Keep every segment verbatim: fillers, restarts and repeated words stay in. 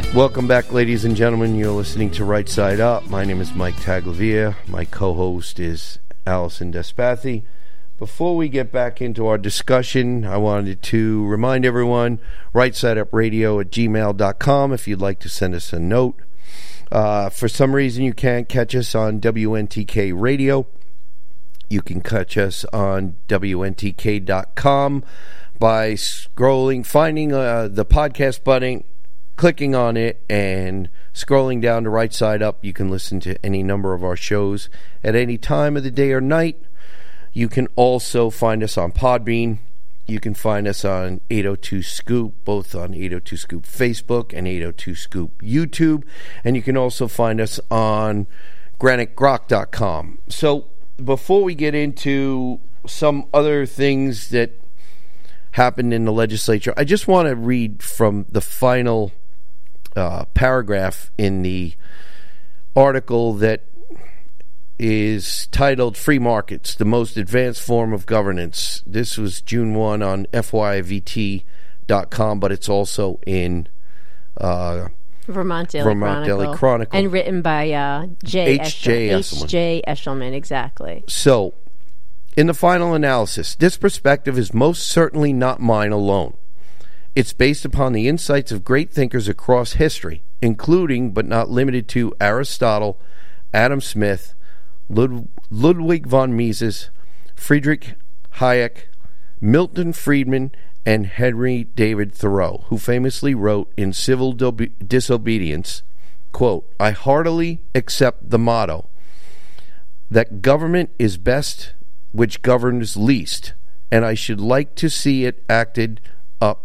Welcome back, ladies and gentlemen. You're listening to Right Side Up. My name is Mike Taglavia. My co-host is Allison Despathi. Before we get back into our discussion, I wanted to remind everyone, right side up radio at gmail dot com if you'd like to send us a note. Uh, for some reason you can't catch us on W N T K Radio, you can catch us on W N T K dot com by scrolling, finding uh, the podcast button, clicking on it, and scrolling down to Right Side Up. You can listen to any number of our shows at any time of the day or night. You can also find us on Podbean. You can find us on eight oh two Scoop, both on eight oh two Scoop Facebook and eight oh two Scoop YouTube. And you can also find us on granite grok dot com. So before we get into some other things that happened in the legislature, I just want to read from the final uh, paragraph in the article that is titled Free Markets, the Most Advanced Form of Governance. This was June first on F Y V T dot com, but it's also in uh, Vermont Daily, Vermont Chronicle, Daily Chronicle. And written by uh, J. H J. Eshelman. H J. Eshelman, exactly. So, in the final analysis, this perspective is most certainly not mine alone. It's based upon the insights of great thinkers across history, including, but not limited to, Aristotle, Adam Smith, Lud- Ludwig von Mises, Friedrich Hayek, Milton Friedman, and Henry David Thoreau, who famously wrote in Civil Dobe- Disobedience, quote, "I heartily accept the motto that government is best which governs least, and I should like to see it acted up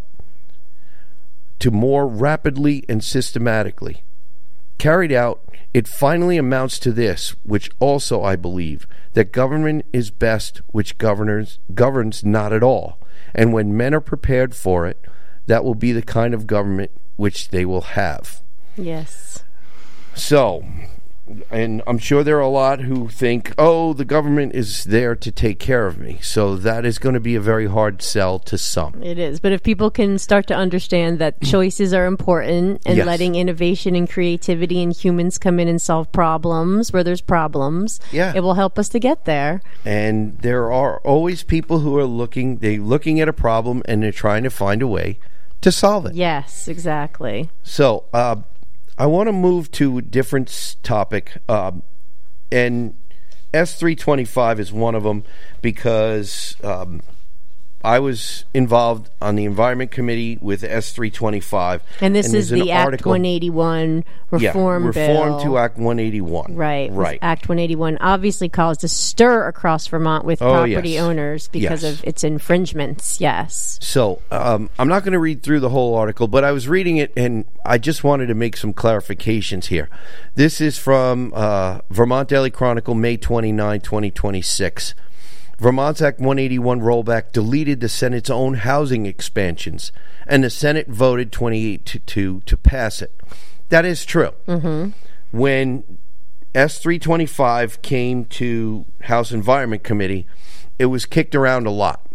to more rapidly and systematically. Carried out, it finally amounts to this, which also I believe, that government is best which governors, governs not at all, and when men are prepared for it, that will be the kind of government which they will have." Yes. So, and I'm sure there are a lot who think, oh, the government is there to take care of me. So that is going to be a very hard sell to some. It is. But if people can start to understand that choices are important and Yes. letting innovation and creativity and humans come in and solve problems where there's problems, Yeah. it will help us to get there. And there are always people who are looking, they're looking at a problem and they're trying to find a way to solve it. Yes, exactly. So, uh, I want to move to a different s- topic, um, and S three twenty-five is one of them because um, I was involved on the Environment Committee with S three twenty-five. And this and is there's an the Act article- one eighty-one reform yeah, bill. reform to Act one eighty-one. Right. Right. Act one eighty-one obviously caused a stir across Vermont with Oh, property yes. owners because Yes. of its infringements. Yes. So um, I'm not going to read through the whole article, but I was reading it, and I just wanted to make some clarifications here. This is from uh, Vermont Daily Chronicle, May twenty-ninth, twenty twenty-six. Vermont's Act one eighty-one rollback deleted the Senate's own housing expansions, and the Senate voted twenty-eight to two to pass it. That is true. Mm-hmm. When S three twenty-five came to House Environment Committee, it was kicked around a lot.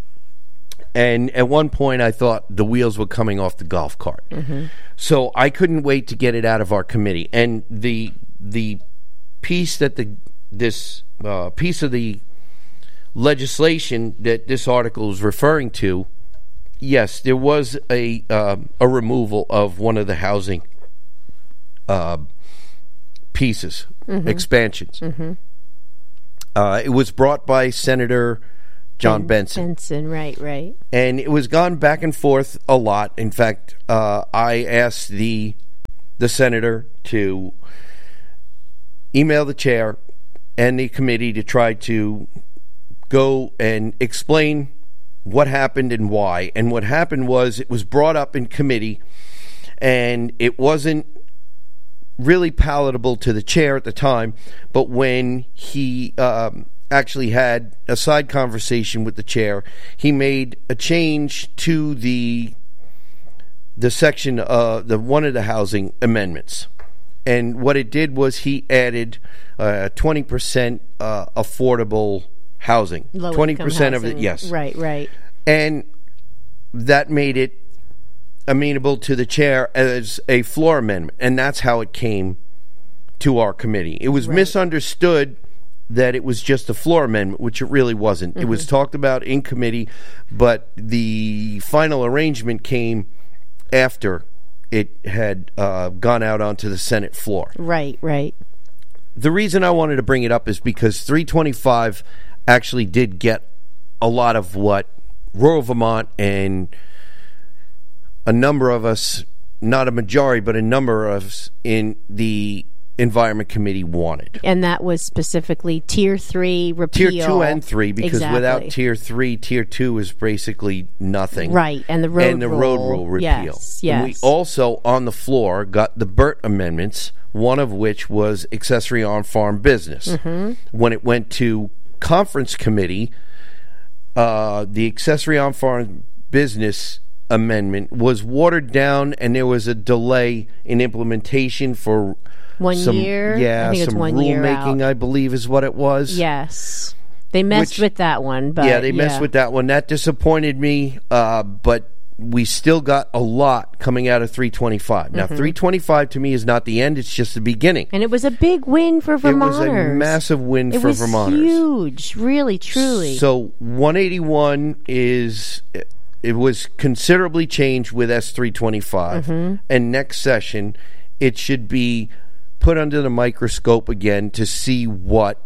And at one point, I thought the wheels were coming off the golf cart. Mm-hmm. So I couldn't wait to get it out of our committee. And the the piece that the this uh, piece of the legislation that this article is referring to, yes, there was a uh, a removal of one of the housing uh, pieces, mm-hmm. expansions. Mm-hmm. Uh, it was brought by Senator John Ben- Benson. Benson, right, right. And it was gone back and forth a lot. In fact, uh, I asked the the senator to email the chair and the committee to try to go and explain what happened and why. And what happened was it was brought up in committee, and it wasn't really palatable to the chair at the time. But when he um, actually had a side conversation with the chair, he made a change to the the section, uh, the one of the housing amendments. And what it did was he added uh, twenty percent uh, affordable housing. Low twenty income percent of it, housing. yes. Right, right. And that made it amenable to the chair as a floor amendment, and that's how it came to our committee. It was right. misunderstood that it was just a floor amendment, which it really wasn't. Mm-hmm. It was talked about in committee, but the final arrangement came after it had uh, gone out onto the Senate floor. Right, right. The reason I wanted to bring it up is because three twenty-five actually did get a lot of what rural Vermont and a number of us, not a majority, but a number of us in the Environment Committee wanted. And that was specifically Tier three repeal. Tier two and three, because exactly. without Tier three, Tier two is basically nothing. Right, and the road and the rule. road rule repeal. Yes, yes. And we also, on the floor, got the Burt amendments, one of which was accessory on-farm business. Mm-hmm. When it went to conference committee, uh, the accessory on-farm business amendment was watered down, and there was a delay in implementation for one some, year. Yeah, I think some it's one year rulemaking, out. I believe, is what it was. Yes, they messed Which, with that one. But yeah, they messed yeah. with that one. That disappointed me, uh, but we still got a lot coming out of three twenty-five. Now, mm-hmm. three twenty-five to me is not the end; it's just the beginning. And it was a big win for Vermonters. It was a massive win it for was Vermonters. Huge, really, truly. So one eighty-one is. It was considerably changed with S three twenty-five, mm-hmm. and next session it should be put under the microscope again to see what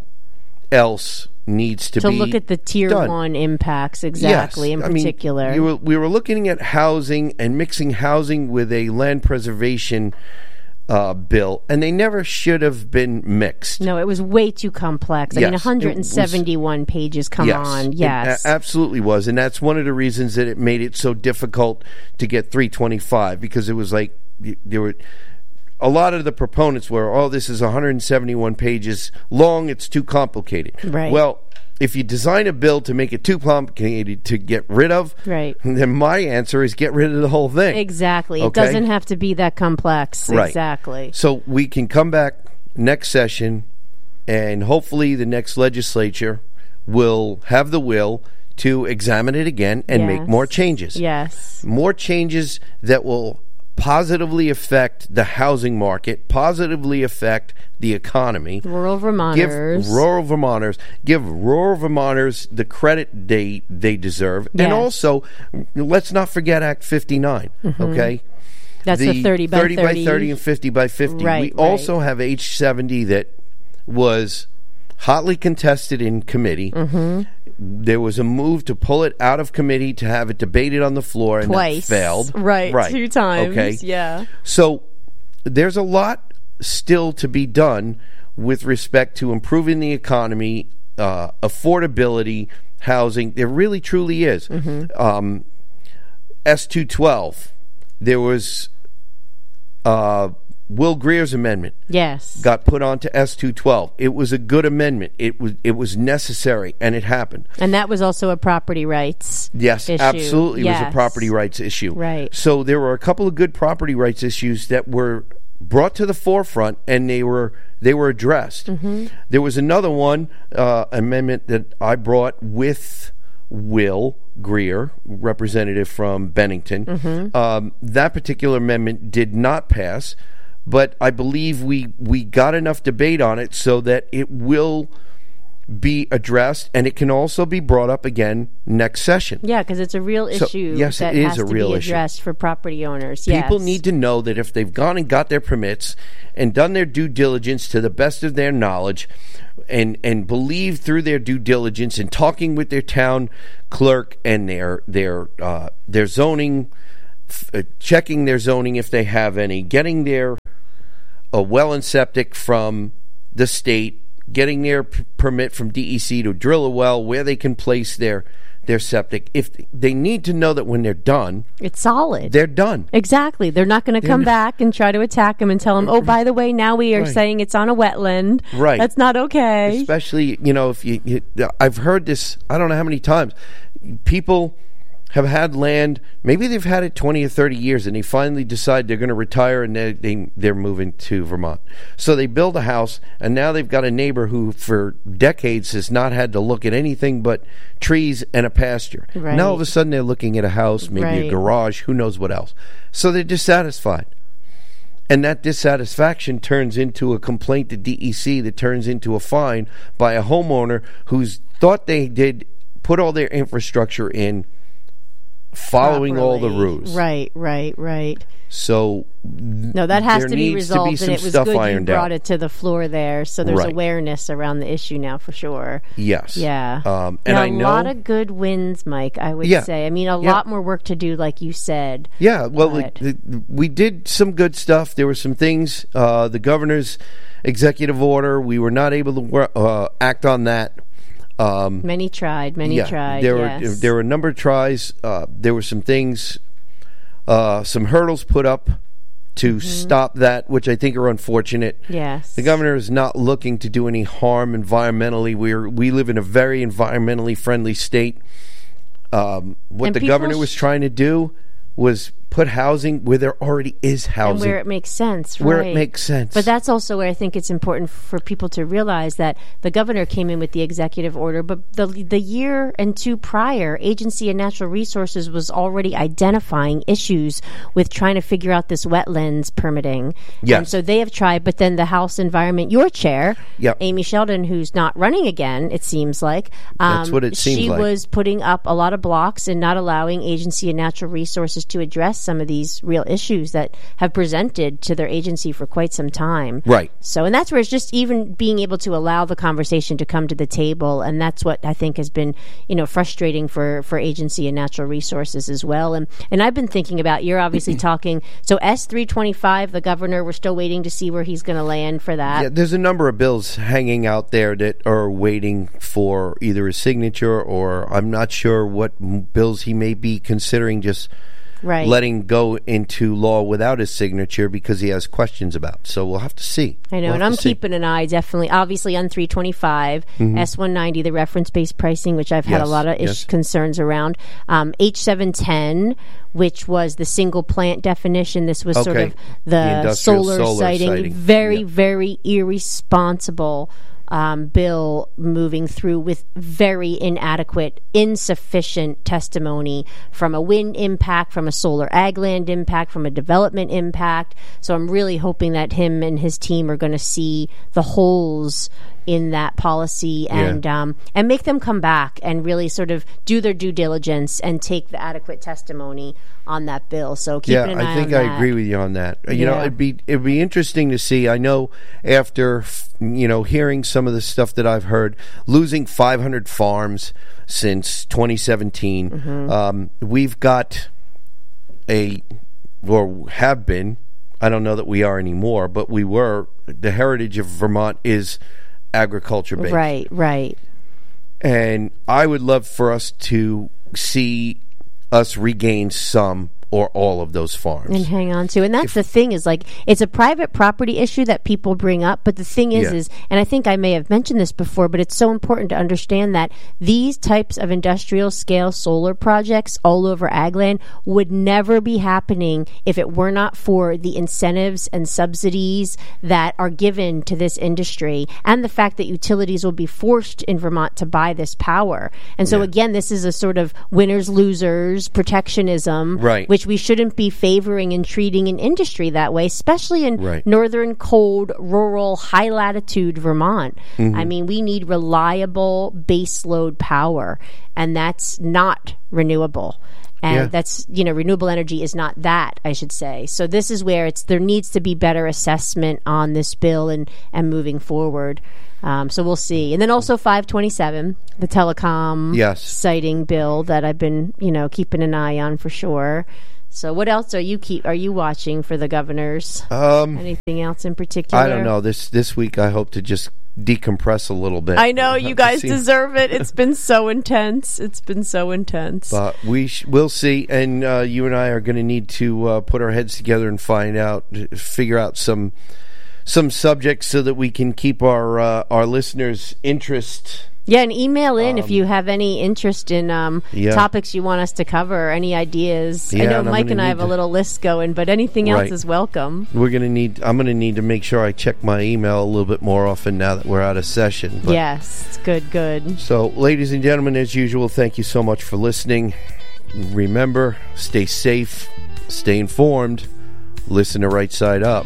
else needs to, to be look at the tier done. one impacts exactly. Yes. In I mean, particular, you were, we were looking at housing and mixing housing with a land preservation uh, bill, and they never should have been mixed. No, it was way too complex. I yes, mean, one hundred seventy-one was, pages. Come yes, on, yes, it a- absolutely was, and that's one of the reasons that it made it so difficult to get three twenty-five, because it was like there were a lot of the proponents were, oh, this is one hundred seventy-one pages long, it's too complicated. Right. Well, if you design a bill to make it too complicated to get rid of, right. then my answer is get rid of the whole thing. Exactly. Okay? It doesn't have to be that complex. Right. Exactly. So we can come back next session, and hopefully the next legislature will have the will to examine it again and yes. make more changes. Yes. More changes that will positively affect the housing market, positively affect the economy. Rural Vermonters. Give rural Vermonters, give rural Vermonters the credit they they deserve. Yes. And also, let's not forget Act fifty-nine, mm-hmm. okay? That's the, the thirty by thirty. thirty by thirty and fifty by fifty. Right, we right. also have H seventy that was hotly contested in committee. Mm-hmm. There was a move to pull it out of committee to have it debated on the floor, and Twice. that failed. Right, right, two times. Okay, yeah. So there's a lot still to be done with respect to improving the economy, uh, affordability, housing. There really, truly is. Mm-hmm. Um, S two twelve, there was uh, Will Greer's amendment. Yes. Got put onto S two twelve. It was a good amendment. It was it was necessary, and it happened. And that was also a property rights Yes, issue. absolutely. Yes. It was a property rights issue. Right. So there were a couple of good property rights issues that were brought to the forefront, and they were they were addressed. Mm-hmm. There was another one uh, amendment that I brought with Will Greer, representative from Bennington. Mm-hmm. Um, that particular amendment did not pass, but I believe we we got enough debate on it so that it will be addressed, and it can also be brought up again next session. Yeah, because it's a real So, issue yes, that it is has a to real be issue. addressed for property owners. People yes. need to know that if they've gone and got their permits and done their due diligence to the best of their knowledge, and and believe through their due diligence and talking with their town clerk and their their uh, their zoning, f- uh, checking their zoning if they have any, getting their a well and septic from the state, getting their p- permit from D E C to drill a well, where they can place their their septic. If they need to know that when they're done, it's solid. They're done. Exactly. They're not going to come not- back and try to attack them and tell them, oh, by the way, now we are Right. saying it's on a wetland. Right. That's not okay. Especially, you know, if you, you I've heard this, I don't know how many times. People have had land. Maybe they've had it twenty or thirty years, and they finally decide they're going to retire, and they, they, they're moving to Vermont. So they build a house, and now they've got a neighbor who for decades has not had to look at anything but trees and a pasture. Right. Now all of a sudden they're looking at a house, maybe Right. a garage, who knows what else. So they're dissatisfied. And that dissatisfaction turns into a complaint to D E C that turns into a fine by a homeowner who's thought they did put all their infrastructure in, following all the Properly. rules. Right, right, right. So No, that has there to be needs resolved, to be some and it was stuff good you ironed brought out. it to the floor there, so there's Right. awareness around the issue now for sure. Yes. Yeah. Um, and now, I know a lot of good wins, Mike, I would Yeah. say. I mean, a Yeah. lot more work to do, like you said. Yeah, well, But- the, the, we did some good stuff. There were some things. Uh, the governor's executive order, we were not able to wor- uh, act on that. Um, Many tried, many yeah, tried, there yes. were there were a number of tries. Uh, there were some things, uh, some hurdles put up to Mm-hmm. stop that, which I think are unfortunate. Yes. The governor is not looking to do any harm environmentally. We're we live in a very environmentally friendly state. Um, what And the people governor sh- was trying to do was put housing where there already is and housing, where it makes sense, where right. it makes sense. But that's also where I think it's important for people to realize that the governor came in with the executive order, but the the year and two prior, Agency of Natural Resources was already identifying issues with trying to figure out this wetlands permitting. Yes. And so they have tried, but then the House Environment, your chair, Yep. Amy Sheldon, who's not running again, it seems like. Um, That's what it seems she like. was putting up a lot of blocks and not allowing Agency of Natural Resources to address some of these real issues that have presented to their agency for quite some time. Right. So, and that's where it's just even being able to allow the conversation to come to the table, and that's what I think has been, you know, frustrating for for Agency and Natural Resources as well. And and I've been thinking about, you're obviously talking, so S three twenty-five, the governor, we're still waiting to see where he's going to land for that. Yeah, there's a number of bills hanging out there that are waiting for either a signature, or I'm not sure what m- bills he may be considering just Right. letting go into law without his signature because he has questions about. So we'll have to see. I know, We'll and have I'm to see. keeping an eye, definitely, obviously, on three twenty-five, S one ninety, the reference-based pricing, which I've had a Yes, lot of ish yes. concerns around. Um, H seven ten, which was the single plant definition. This was sort Okay. of The the, industrial solar, solar siting. siting. Very, Yep. very irresponsible um, bill moving through with very inadequate, insufficient testimony from a wind impact, from a solar ag land impact, from a development impact. So I'm really hoping that him and his team are going to see the holes in that policy and Yeah. um, and make them come back and really sort of do their due diligence and take the adequate testimony on that bill. So keep Yeah, an eye I think on I that. agree with you on that. You know, Yeah. it'd be it'd be interesting to see. I know after you know hearing some of the stuff that I've heard, losing five hundred farms since twenty seventeen, Mm-hmm. um, we've got a or have been. I don't know that we are anymore, but we were. The heritage of Vermont is agriculture based, Right, right. and I would love for us to see us regain some or all of those farms. And hang on to. And that's the thing, is like, it's a private property issue that people bring up, but the thing is Yeah. is and I think I may have mentioned this before, but it's so important to understand that these types of industrial scale solar projects all over ag land would never be happening if it were not for the incentives and subsidies that are given to this industry, and the fact that utilities will be forced in Vermont to buy this power. And so Yeah. again, this is a sort of winners losers protectionism, Right. which we shouldn't be favoring and treating an industry that way, especially in Right. northern, cold, rural, high latitude Vermont. Mm-hmm. I mean, we need reliable baseload power, and that's not renewable. And Yeah. that's, you know, renewable energy is not that, I should say. So this is where it's there needs to be better assessment on this bill and, and moving forward. Um, so we'll see. And then also five twenty-seven, the telecom Yes. siting bill that I've been, you know, keeping an eye on for sure. So what else are you keep are you watching for the governors? Um, Anything else in particular? I don't know. This this week, I hope to just decompress a little bit. I know you guys See- deserve it. It's been so intense. It's been so intense. But we sh- we'll see, and uh, you and I are going to need to uh, put our heads together and find out, figure out some some subjects so that we can keep our uh, our listeners' interest Yeah, and email in Um, if you have any interest in um, yeah. topics you want us to cover, any ideas. Yeah, I know and I'm Mike gonna and I need have a to- little list going, but anything else Right. is welcome. We're gonna need. I'm gonna need to make sure I check my email a little bit more often now that we're out of session. But, Yes, good, good. So, ladies and gentlemen, as usual, thank you so much for listening. Remember, stay safe, stay informed, listen to Right Side Up.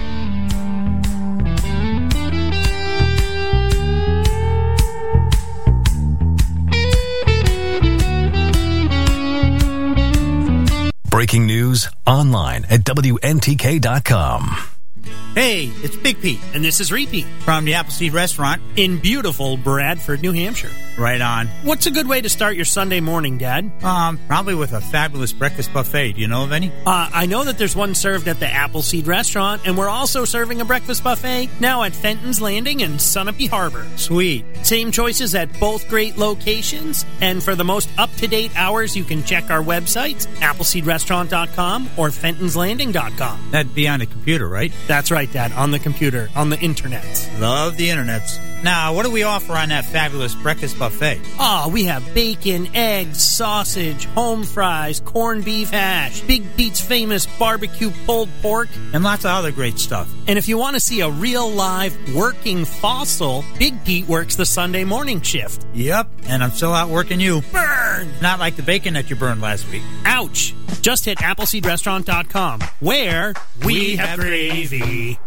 Breaking news online at W N T K dot com. Hey, it's Big Pete, and this is Repeat from the Appleseed Restaurant in beautiful Bradford, New Hampshire. Right on. What's a good way to start your Sunday morning, Dad? Um, probably with a fabulous breakfast buffet. Do you know of any? Uh, I know that there's one served at the Appleseed Restaurant, and we're also serving a breakfast buffet now at Fenton's Landing and Sunapee Harbor. Sweet. Same choices at both great locations, and for the most up-to-date hours, you can check our websites, appleseed restaurant dot com or fentons landing dot com. That'd be on the computer, right? That's right, Dad, on the computer, on the internet. Love the internets. Now, what do we offer on that fabulous breakfast buffet? Oh, we have bacon, eggs, sausage, home fries, corned beef hash, Big Pete's famous barbecue pulled pork. And lots of other great stuff. And if you want to see a real live working fossil, Big Pete works the Sunday morning shift. Yep, and I'm still out working you. Burn! Not like the bacon that you burned last week. Ouch! Just hit appleseed restaurant dot com, where we have gravy.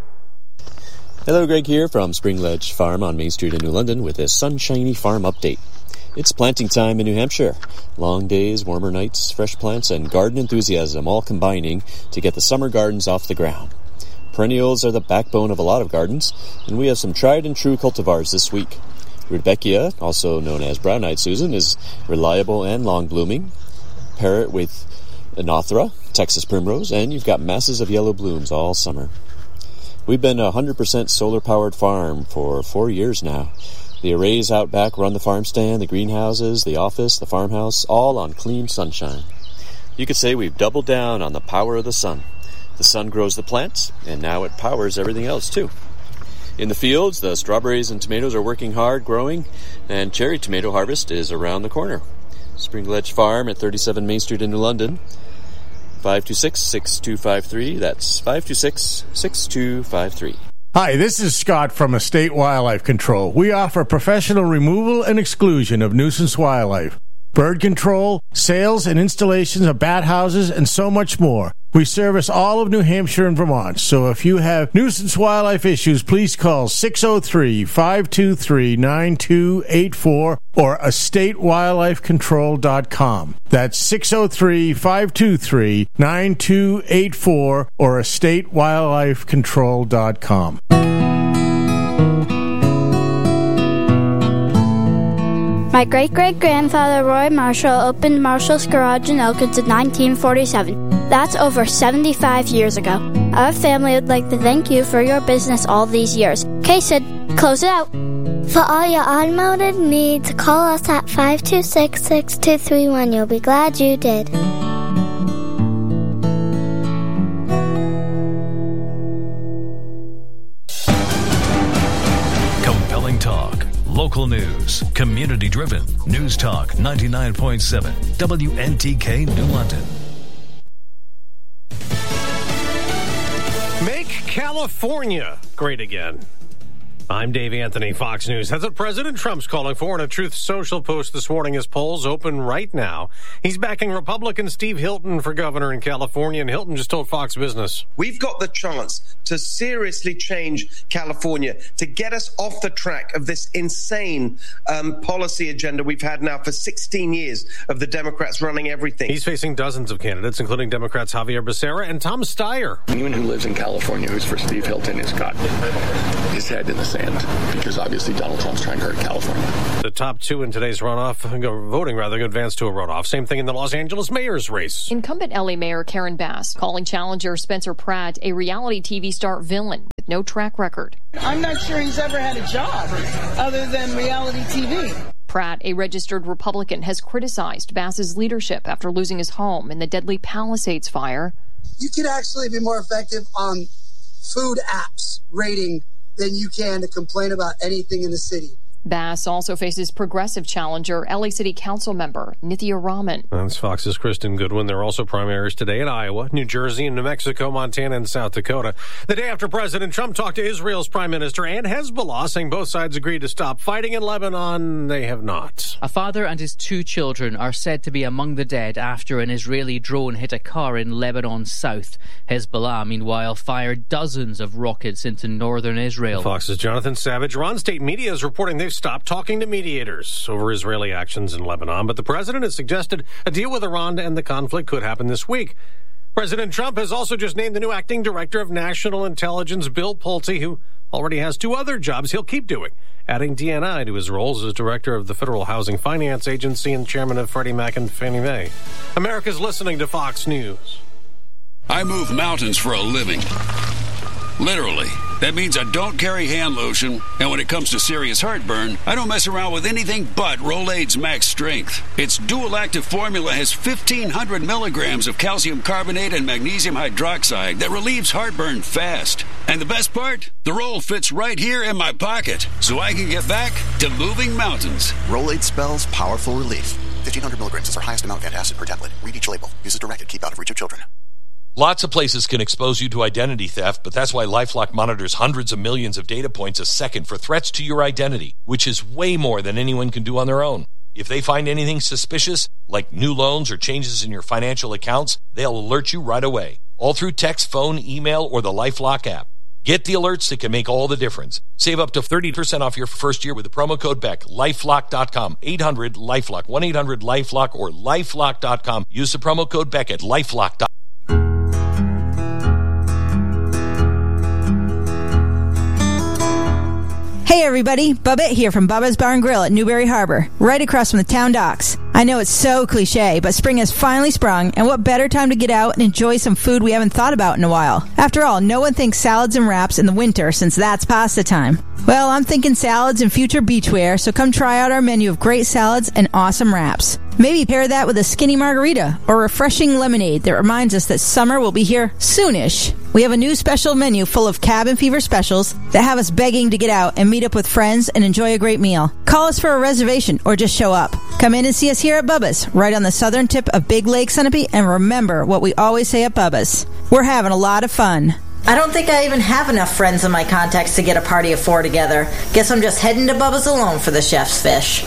Hello, Greg here from Spring Ledge Farm on Main Street in New London with a sunshiny farm update. It's planting time in New Hampshire. Long days, warmer nights, fresh plants, and garden enthusiasm all combining to get the summer gardens off the ground. Perennials are the backbone of a lot of gardens, and we have some tried and true cultivars this week. Rudbeckia, also known as brown-eyed Susan, is reliable and long-blooming. Pair it with Anothera, Texas primrose, and you've got masses of yellow blooms all summer. We've been a one hundred percent solar-powered farm for four years now. The arrays out back run the farm stand, the greenhouses, the office, the farmhouse, all on clean sunshine. You could say we've doubled down on the power of the sun. The sun grows the plants, and now it powers everything else, too. In the fields, the strawberries and tomatoes are working hard, growing, and cherry tomato harvest is around the corner. Spring Ledge Farm at thirty-seven Main Street in New London. five two six, six two five three. That's five two six, six two five three. Hi, this is Scott from Estate Wildlife Control. We offer professional removal and exclusion of nuisance wildlife, bird control, sales and installations of bat houses, and so much more. We service all of New Hampshire and Vermont, so if you have nuisance wildlife issues, please call six oh three, five two three, nine two eight four or estate wildlife control dot com. That's six oh three, five two three, nine two eight four or estate wildlife control dot com. My great-great-grandfather Roy Marshall opened Marshall's Garage in Elkins in nineteen forty-seven. That's over seventy-five years ago. Our family would like to thank you for your business all these years. Okay, Sid, close it out. For all your automotive needs, call us at five two six, six two three one. You'll be glad you did. Compelling talk, local news, community-driven. News Talk ninety-nine point seven, W N T K New London. Make California great again. I'm Dave Anthony, Fox News. That's what President Trump's calling for in a Truth Social post this morning as polls open right now. He's backing Republican Steve Hilton for governor in California, and Hilton just told Fox Business. We've got the chance to seriously change California, to get us off the track of this insane um, policy agenda we've had now for sixteen years of the Democrats running everything. He's facing dozens of candidates, including Democrats Javier Becerra and Tom Steyer. Anyone who lives in California who's for Steve Hilton has got his head in the sand, because obviously Donald Trump's trying to hurt California. The top two in today's runoff, voting rather, advance to a runoff. Same thing in the Los Angeles mayor's race. Incumbent L A Mayor Karen Bass calling challenger Spencer Pratt a reality T V star villain with no track record. I'm not sure he's ever had a job other than reality T V. Pratt, a registered Republican, has criticized Bass's leadership after losing his home in the deadly Palisades fire. You could actually be more effective on food apps rating than you can to complain about anything in the city. Bass also faces progressive challenger L A City Council member Nithya Raman. That's Fox's Kristen Goodwin. There are also primaries today in Iowa, New Jersey, and New Mexico, Montana, and South Dakota. The day after President Trump talked to Israel's prime minister and Hezbollah, saying both sides agreed to stop fighting in Lebanon, they have not. A father and his two children are said to be among the dead after an Israeli drone hit a car in Lebanon's south. Hezbollah, meanwhile, fired dozens of rockets into northern Israel. Fox's Jonathan Savage. Iran state media is reporting they've stopped talking to mediators over Israeli actions in Lebanon, but the president has suggested a deal with Iran to end the conflict could happen this week. President Trump has also just named the new acting director of national intelligence, Bill Pulte, who already has two other jobs he'll keep doing, adding D N I to his roles as director of the Federal Housing Finance Agency and chairman of Freddie Mac and Fannie Mae. America's listening to Fox News. I move mountains for a living. Literally. That means I don't carry hand lotion, and when it comes to serious heartburn, I don't mess around with anything but Rolaids Max Strength. Its dual-active formula has fifteen hundred milligrams of calcium carbonate and magnesium hydroxide that relieves heartburn fast. And the best part? The roll fits right here in my pocket, so I can get back to moving mountains. Rolaids spells powerful relief. fifteen hundred milligrams is our highest amount of antacid per tablet. Read each label. Use as directed. Keep out of reach of children. Lots of places can expose you to identity theft, but that's why LifeLock monitors hundreds of millions of data points a second for threats to your identity, which is way more than anyone can do on their own. If they find anything suspicious, like new loans or changes in your financial accounts, they'll alert you right away, all through text, phone, email, or the LifeLock app. Get the alerts that can make all the difference. Save up to thirty percent off your first year with the promo code Beck. LifeLock dot com, eight hundred LifeLock, one eight hundred LifeLock, or LifeLock dot com. Use the promo code Beck at LifeLock dot com. Hey everybody, Bubba here from Bubba's Bar and Grill at Newberry Harbor, right across from the town docks. I know it's so cliche, but spring has finally sprung, and what better time to get out and enjoy some food we haven't thought about in a while. After all, no one thinks salads and wraps in the winter since that's pasta time. Well, I'm thinking salads and future beachwear, so come try out our menu of great salads and awesome wraps. Maybe pair that with a skinny margarita or refreshing lemonade that reminds us that summer will be here soonish. We have a new special menu full of cabin fever specials that have us begging to get out and meet up with friends and enjoy a great meal. Call us for a reservation or just show up. Come in and see us here at Bubba's, right on the southern tip of Big Lake Sunapee, and remember what we always say at Bubba's. We're having a lot of fun. I don't think I even have enough friends in my contacts to get a party of four together. Guess I'm just heading to Bubba's alone for the chef's fish.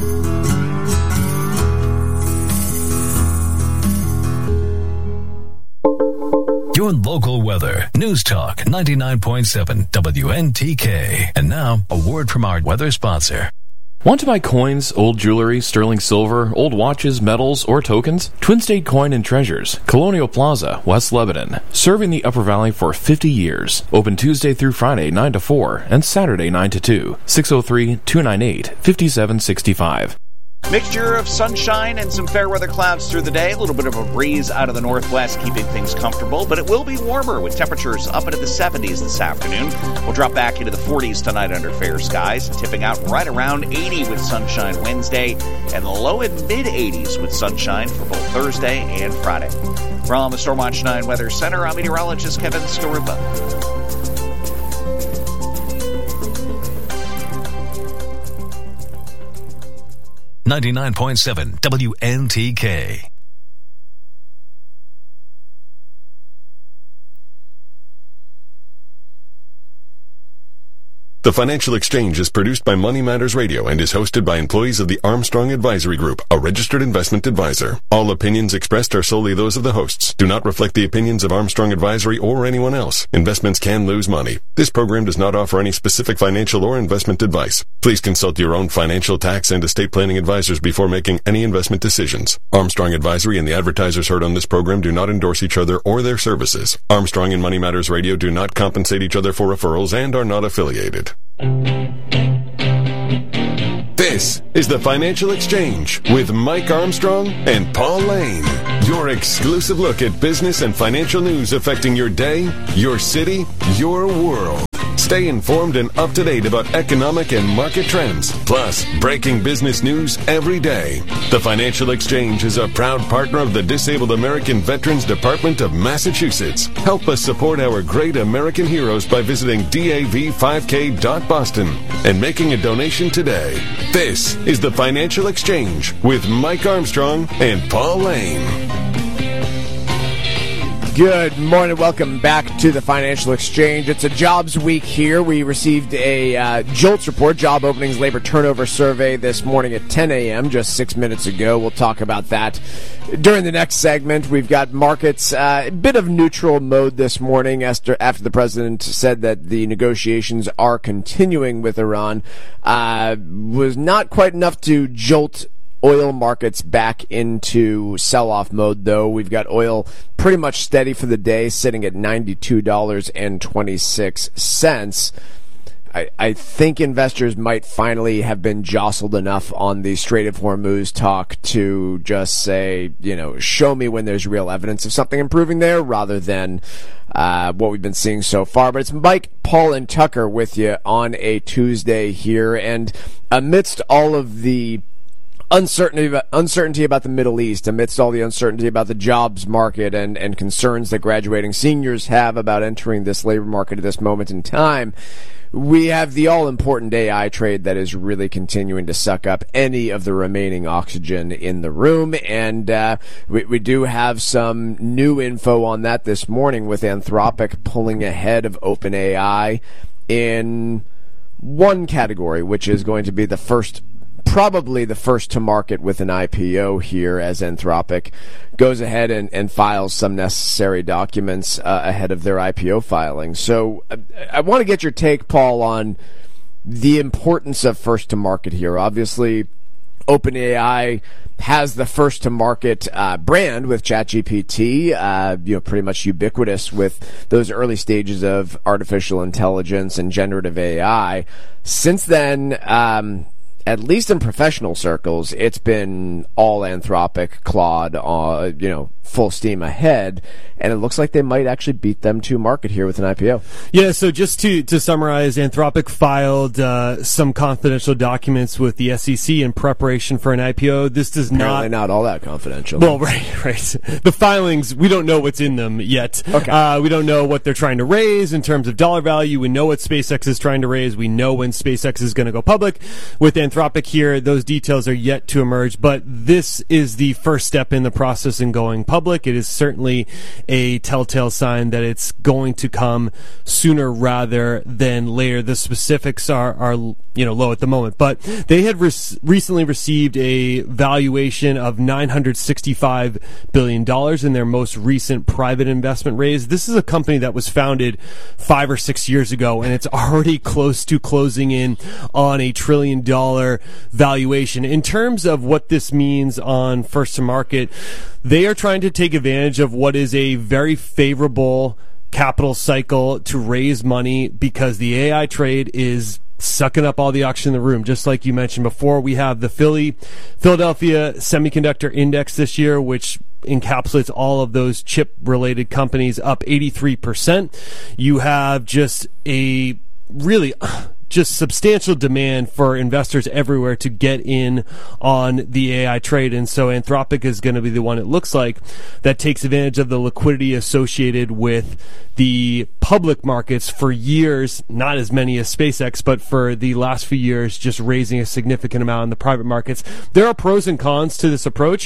Your local weather. News Talk ninety-nine point seven W N T K. And now, a word from our weather sponsor. Want to buy coins, old jewelry, sterling silver, old watches, medals, or tokens? Twin State Coin and Treasures, Colonial Plaza, West Lebanon. Serving the Upper Valley for fifty years. Open Tuesday through Friday, nine to four, and Saturday, nine to two. six oh three, two nine eight, five seven six five. Mixture of sunshine and some fair weather clouds through the day. A little bit of a breeze out of the northwest, keeping things comfortable, but it will be warmer with temperatures up into the seventies this afternoon. We'll drop back into the forties tonight under fair skies, tipping out right around eighty with sunshine Wednesday, and the low and mid-eighties with sunshine for both Thursday and Friday. From the Stormwatch nine Weather Center, I'm meteorologist Kevin Skarupa. ninety-nine point seven W N T K. The Financial Exchange is produced by Money Matters Radio and is hosted by employees of the Armstrong Advisory Group, a registered investment advisor. All opinions expressed are solely those of the hosts, do not reflect the opinions of Armstrong Advisory or anyone else. Investments can lose money. This program does not offer any specific financial or investment advice. Please consult your own financial, tax, and estate planning advisors before making any investment decisions. Armstrong Advisory and the advertisers heard on this program do not endorse each other or their services. Armstrong and Money Matters Radio do not compensate each other for referrals and are not affiliated. This is the Financial Exchange with Mike Armstrong and Paul Lane. Your exclusive look at business and financial news affecting your day, your city, your world. Stay Stay informed and up to date about economic and market trends, plus breaking business news every day. The Financial Exchange is a proud partner of the Disabled American Veterans Department of Massachusetts. Help us support our great American heroes by visiting D A V five K dot Boston and making a donation today. This is the Financial Exchange with Mike Armstrong and Paul Lane. Good morning. Welcome back to the Financial Exchange. It's a jobs week here. We received a uh, JOLTS report, Job Openings Labor Turnover Survey, this morning at ten a.m., just six minutes ago. We'll talk about that during the next segment. We've got markets, uh, a bit of neutral mode this morning after, after the president said that the negotiations are continuing with Iran. Uh, was not quite enough to jolt oil markets back into sell-off mode, though. We've got oil pretty much steady for the day, sitting at ninety-two dollars and twenty-six cents. I, I think investors might finally have been jostled enough on the Strait of Hormuz talk to just say, you know, show me when there's real evidence of something improving there, rather than uh, what we've been seeing so far. But it's Mike, Paul, and Tucker with you on a Tuesday here. And amidst all of the Uncertainty about, uncertainty about the Middle East, amidst all the uncertainty about the jobs market and, and concerns that graduating seniors have about entering this labor market at this moment in time, we have the all-important A I trade that is really continuing to suck up any of the remaining oxygen in the room. And uh, we, we do have some new info on that this morning, with Anthropic pulling ahead of OpenAI in one category, which is going to be the first probably the first to market with an I P O here, as Anthropic goes ahead and, and files some necessary documents uh, ahead of their I P O filing. So uh, I want to get your take, Paul, on the importance of first to market here. Obviously, OpenAI has the first to market uh, brand with ChatGPT, uh, you know, pretty much ubiquitous with those early stages of artificial intelligence and generative A I. Since then, um, at least in professional circles, it's been all Anthropic, Claude, uh, you know, full steam ahead, and it looks like they might actually beat them to market here with an I P O. Yeah, so just to, to summarize, Anthropic filed uh, some confidential documents with the S E C in preparation for an I P O. This does Apparently not... not all that confidential. Well, right, right. The filings, we don't know what's in them yet. Okay. Uh, we don't know what they're trying to raise in terms of dollar value. We know what SpaceX is trying to raise. We know when SpaceX is going to go public. With Anthropic here, those details are yet to emerge, but this is the first step in the process in going public. It is certainly a telltale sign that it's going to come sooner rather than later. The specifics are, are you know, low at the moment, but they had re- recently received a valuation of nine hundred sixty-five billion dollars in their most recent private investment raise. This is a company that was founded five or six years ago, and it's already close to closing in on a trillion dollar valuation. In terms of what this means on first to market, they are trying to take advantage of what is a very favorable capital cycle to raise money, because the A I trade is sucking up all the oxygen in the room. Just like you mentioned before, we have the Philly, Philadelphia Semiconductor Index this year, which encapsulates all of those chip-related companies, up eighty-three percent. You have just a really... just substantial demand for investors everywhere to get in on the A I trade. And so Anthropic is going to be the one, it looks like, that takes advantage of the liquidity associated with the public markets for years, not as many as SpaceX, but for the last few years, just raising a significant amount in the private markets. There are pros and cons to this approach.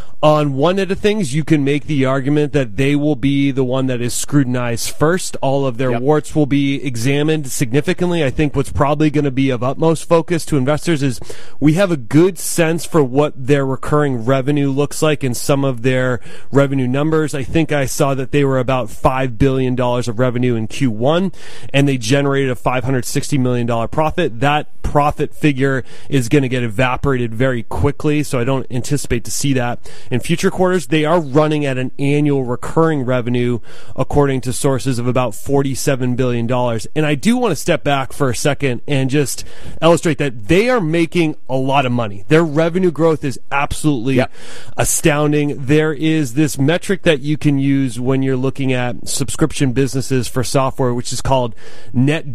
On one end of things, you can make the argument that they will be the one that is scrutinized first. All of their yep. warts will be examined significantly. I think what's probably going to be of utmost focus to investors is we have a good sense for what their recurring revenue looks like in some of their revenue numbers. I think I saw that they were about five billion dollars of revenue in Q one, and they generated a five hundred sixty million dollars profit. That profit figure is going to get evaporated very quickly, so I don't anticipate to see that in future quarters. They are running at an annual recurring revenue, according to sources, of about forty-seven billion dollars. And I do want to step back for a second and just illustrate that they are making a lot of money. Their revenue growth is absolutely yep. astounding. There is this metric that you can use when you're looking at subscription businesses for software, which is called net